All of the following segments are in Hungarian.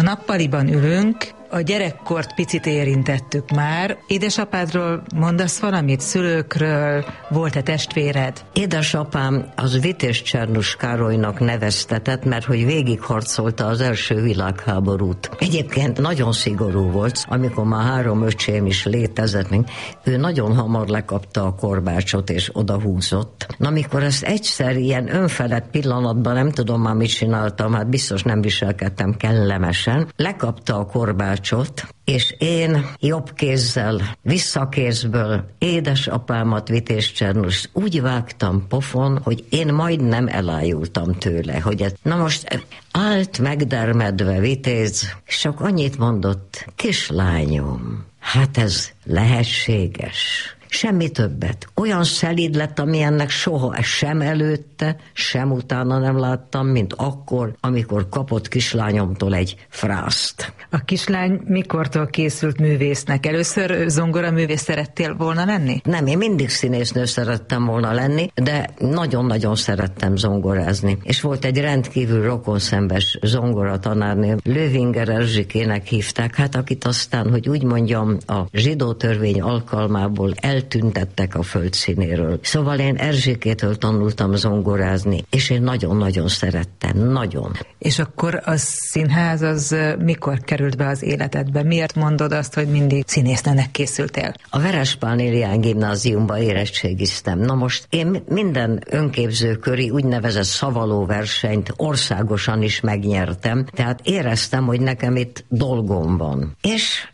A nappaliban ülünk, a gyerekkort picit érintettük már. Édesapádról mondasz valamit? Szülőkről? Volt-e testvéred? Édesapám az Vitéz Csernus Károlynak neveztetett, mert hogy végigharcolta az első világháborút. Egyébként nagyon szigorú volt, amikor már 3 öcsém is létezett, ő nagyon hamar lekapta a korbácsot és odahúzott. Na, amikor ezt egyszer ilyen önfelett pillanatban, nem tudom már mit csináltam, hát biztos nem viselkedtem kellemesen, lekapta a korbácsot, és én jobb kézzel, visszakézből édesapámat, Vitéz Csernust úgy vágtam pofon, hogy én majdnem elájultam tőle, hogy na most állt megdermedve Vitéz, és csak annyit mondott: kislányom, hát ez lehetséges. Semmi többet. Olyan szelíd lett, amilyennek soha sem előtte, sem utána nem láttam, mint akkor, amikor kapott kislányomtól egy frászt. A kislány mikortól készült művésznek? Először zongoraművész szerettél volna lenni? Nem, én mindig színésznő szerettem volna lenni, de nagyon-nagyon szerettem zongorázni. És volt egy rendkívül rokonszenves zongoratanárnő, Löwinger Erzsikének hívták, hát akit aztán, hogy úgy mondjam, a zsidó törvény alkalmából eltüntettek a földszínéről. Szóval én Erzsikétől tanultam zongorázni, és én nagyon-nagyon szerettem, nagyon. És akkor a színház az mikor került be az életedbe? Miért mondod azt, hogy mindig színésznőnek készültél? A Verespán Élián gimnáziumban érettségiztem. Na most én minden önképzőköri úgynevezett szavalóversenyt országosan is megnyertem, tehát éreztem, hogy nekem itt dolgom van. És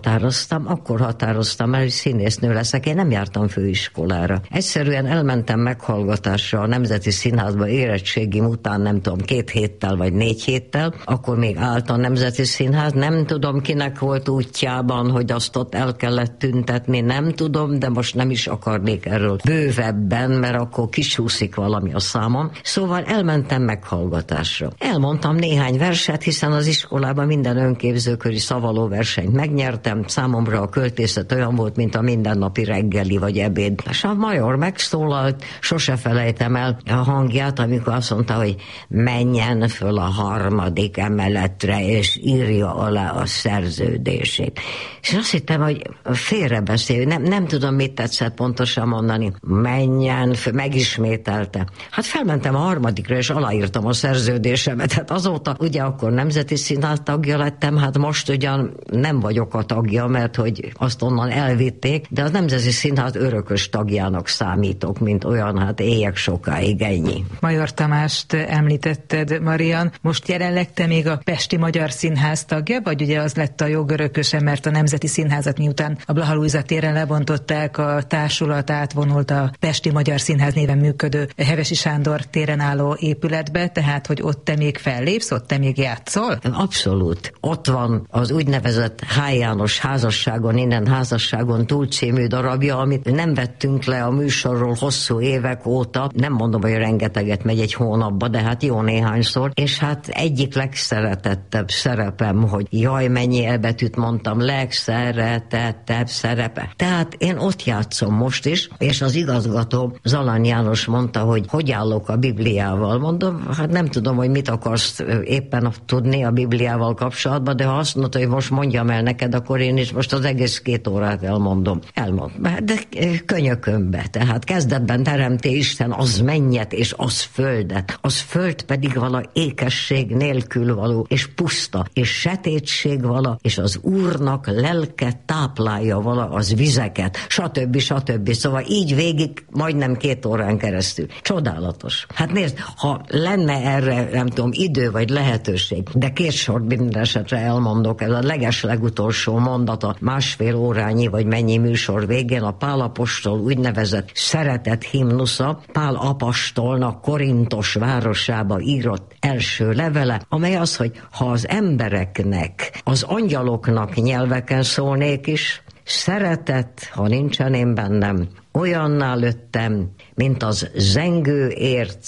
akkor határoztam el, hogy színésznő leszek. Én nem jártam főiskolára. Egyszerűen elmentem meghallgatásra a Nemzeti Színházba érettségim után, nem tudom, 2 héttel vagy 4 héttel, akkor még állt a Nemzeti Színház, nem tudom kinek volt útjában, hogy azt ott el kellett tüntetni, nem tudom, de most nem is akarnék erről bővebben, mert akkor kisúszik valami a számom. Szóval elmentem meghallgatásra. Elmondtam néhány verset, hiszen az iskolában minden önképzőköri szavalóversenyt megnyertem, számomra a költészet olyan volt, mint a mindennapi reggeli vagy ebéd. És a major megszólalt, sose felejtem el a hangját, amikor azt mondta, hogy menjen föl a 3. emeletre, és írja alá a szerződését. És azt hittem, hogy félrebeszél, nem tudom, mit tetszett pontosan mondani. Menjen, megismételte. Hát felmentem a 3. és aláírtam a szerződésemet. Hát azóta ugye akkor Nemzeti Színház tagja lettem, hát most ugyan nem vagyok a tagja, mert hogy azt onnan elvitték, de az Nemzeti Színház örökös tagjának számítok, mint olyan, hát éljek sokáig, ennyi. Major Tamást említetted, Marian. Most jelenleg te még a Pesti Magyar Színház tagja, vagy ugye az lett a jogörököse, mert a Nemzeti Színházat miután a Blaha Lujza téren lebontották, a társulat átvonult a Pesti Magyar Színház néven működő Hevesi Sándor téren álló épületbe, tehát hogy ott te még fellépsz, ott te még játszol? Abszolút. Ott van az úgynevezett H. János Házasságon, innen Házasságon túl című darabja, amit nem vettünk le a műsorról hosszú évek óta. Nem mondom, hogy rengeteget megy egy hónapba, de hát jó néhányszor. És hát egyik legszeretettebb szerepem, hogy jaj, mennyi elbetűt mondtam, legszeretettebb szerepe. Tehát én ott játszom most is, és az igazgató Zalán János mondta, hogy állok a Bibliával. Mondom, hát nem tudom, hogy mit akarsz éppen tudni a Bibliával kapcsolatban, de ha azt mondta, hogy most mondjam el neked, akkor én is most az egész 2 órát elmondom. De könyökömbe. Tehát kezdetben teremté Isten az mennyet és az földet. Az föld pedig vala ékesség nélkül való, és puszta, és setétség vala, és az Úrnak lelke táplálja vala az vizeket, stb. Szóval így végig majdnem 2 órán keresztül. Csodálatos. Hát nézd, ha lenne erre, nem tudom, idő vagy lehetőség, de 2 sort minden esetre elmondok, ez a legeslegutolsó mondata, 1,5 órányi vagy mennyi műsor végén a Pál apostol úgynevezett szeretet himnusza, Pál apostolnak Korintos városába írott első levele, amely az, hogy ha az embereknek, az angyaloknak nyelveken szólnék is, szeretet, ha nincsen én bennem, olyanná lőttem, mint az zengő érc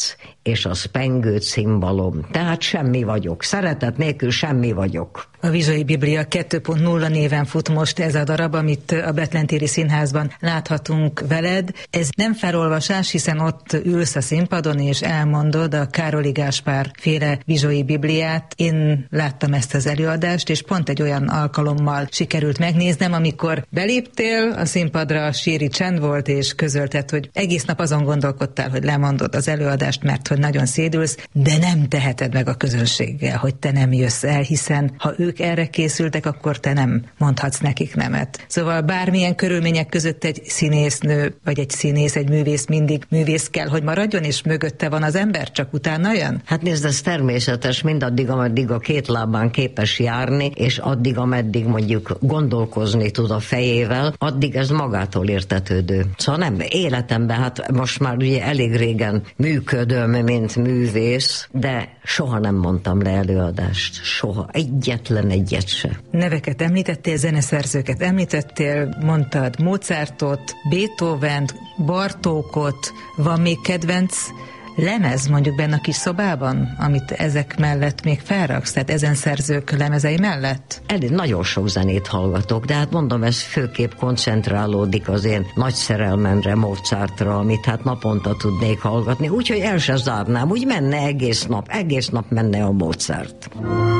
és a spengő cimbalom. Tehát semmi vagyok. Szeretet nélkül semmi vagyok. A Vizsai Biblia 2.0 néven fut most ez a darab, amit a Betlen-téri Színházban láthatunk veled. Ez nem felolvasás, hiszen ott ülsz a színpadon és elmondod a Károli Gáspár féle Vizsai Bibliát. Én láttam ezt az előadást, és pont egy olyan alkalommal sikerült megnéznem, amikor beléptél a színpadra, síri csend volt, és közölted, hogy egész nap azon gondolkodtál, hogy lemondod az előadást, mert hogy nagyon szédülsz, de nem teheted meg a közönséggel, hogy te nem jössz el, hiszen ha ők erre készültek, akkor te nem mondhatsz nekik nemet. Szóval bármilyen körülmények között egy színésznő, vagy egy színész, egy művész mindig művész kell, hogy maradjon, és mögötte van az ember, csak utána jön? Hát nézd, ez természetes, mindaddig, ameddig a két lábán képes járni, és addig, ameddig mondjuk gondolkozni tud a fejével, addig ez magától értetődő. Szóval nem, életemben, hát most már ugye elég régen működöm, mint művész, de soha nem mondtam le előadást. Soha. Egyetlen egyet se. Neveket említettél, zeneszerzőket említettél, mondtad Mozartot, Beethovent, Bartókot, van még kedvenc lemez mondjuk benne a kis szobában, amit ezek mellett még felraksz, tehát ezen szerzők lemezei mellett? Elég nagyon sok zenét hallgatok, de hát mondom, ez főképp koncentrálódik az én nagy szerelmemre, Mozartra, amit hát naponta tudnék hallgatni, úgyhogy el se zárnám, úgy menne egész nap menne a Mozart.